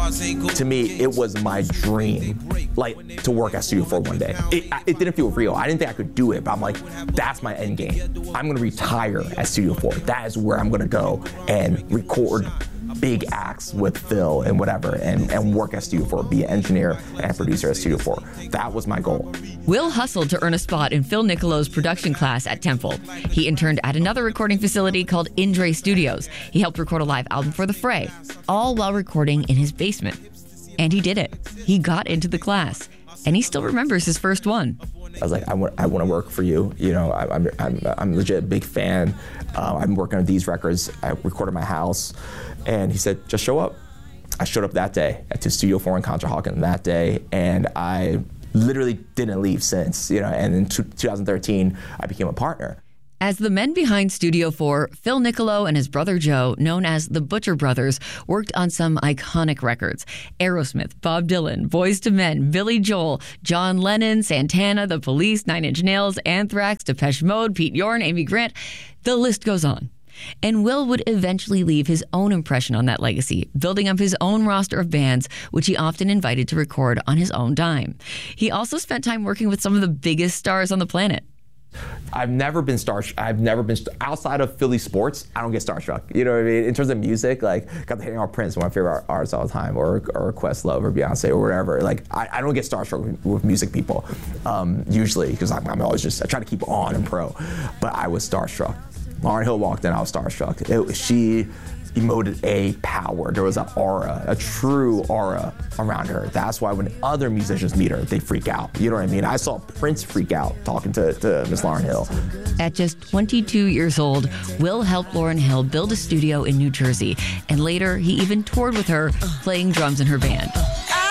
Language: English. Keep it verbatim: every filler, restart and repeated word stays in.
to me, it was my dream, like, to work at Studio four one day. It, it didn't feel real. I didn't think I could do it, but I'm like, that's my end game. I'm gonna retire at Studio four. That is where I'm gonna go and record big acts with Phil and whatever, and, and work at Studio four, be an engineer and producer at Studio four. That was my goal. Will hustled to earn a spot in Phil Niccolo's production class at Temple. He interned at another recording facility called Indre Studios. He helped record a live album for The Fray, all while recording in his basement. And he did it. He got into the class, and he still remembers his first one. I was like, I want, I want to work for you. You know, I, I'm, I'm, I'm legit a big fan. Uh, I'm working on these records. I recorded my house, and he said, just show up. I showed up that day to Studio four in Conshohocken that day, and I literally didn't leave since. You know, and in two thousand thirteen, I became a partner. As the men behind Studio four, Phil Niccolo and his brother Joe, known as the Butcher Brothers, worked on some iconic records. Aerosmith, Bob Dylan, Boyz two Men, Billy Joel, John Lennon, Santana, The Police, Nine Inch Nails, Anthrax, Depeche Mode, Pete Yorn, Amy Grant. The list goes on. And Will would eventually leave his own impression on that legacy, building up his own roster of bands, which he often invited to record on his own dime. He also spent time working with some of the biggest stars on the planet. I've never been star. I've never been outside of Philly sports. I don't get starstruck. You know what I mean? In terms of music, like got to hang out with Prince, one of my favorite artists all the time, or or Questlove or Beyonce or whatever. Like I, I don't get starstruck with, with music people um, usually, because I'm, I'm always just I try to keep on and pro. But I was starstruck. Lauryn Hill walked in, I was starstruck. It, she emoted a power. There was an aura, a true aura around her. That's why when other musicians meet her, they freak out. You know what I mean? I saw Prince freak out talking to, to Miss Lauryn Hill. At just twenty-two years old, Will helped Lauryn Hill build a studio in New Jersey, and later he even toured with her, playing drums in her band.